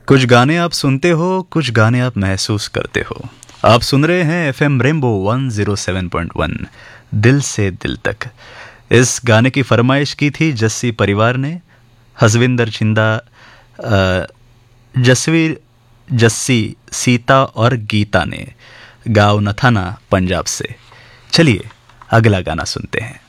कुछ गाने आप सुनते हो, कुछ गाने आप महसूस करते हो। आप सुन रहे हैं एफएम रेनबो 107.1 दिल से दिल तक। इस गाने की फरमाइश की थी जस्सी परिवार ने। हसविंदर छिंदा, जसवीर, जस्सी, सीता और गीता ने। गाँव नथाना पंजाब से। चलिए अगला गाना सुनते हैं।